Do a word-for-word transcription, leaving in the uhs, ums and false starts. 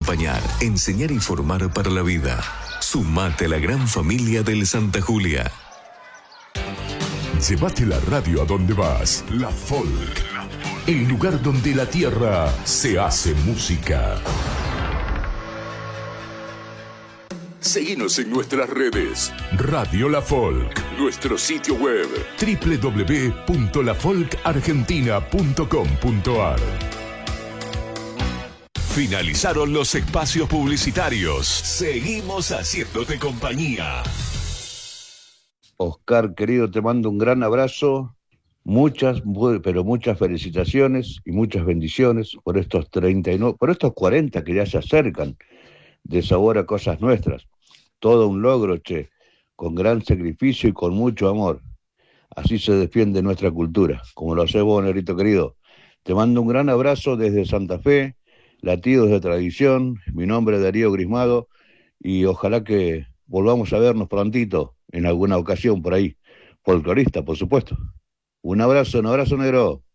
acompañar, enseñar y formar para la vida. Sumate a la gran familia del Santa Julia. Llévate la radio a donde vas. La Folk. El lugar donde la tierra se hace música. Seguinos en nuestras redes. Radio La Folk. Nuestro sitio web doble u doble u doble u punto la folk argentina punto com punto a r. Finalizaron los espacios publicitarios. Seguimos haciéndote compañía. Oscar, querido, te mando un gran abrazo. Muchas, muy, pero muchas felicitaciones y muchas bendiciones por estos treinta y nueve, por estos cuarenta que ya se acercan de Sabor a Cosas Nuestras. Todo un logro, che, con gran sacrificio y con mucho amor. Así se defiende nuestra cultura, como lo haces vos, Negrito querido. Te mando un gran abrazo desde Santa Fe, Latidos de Tradición. Mi nombre es Darío Grismado y ojalá que volvamos a vernos prontito, en alguna ocasión por ahí. Folclorista, por supuesto. Un abrazo, un abrazo, negro.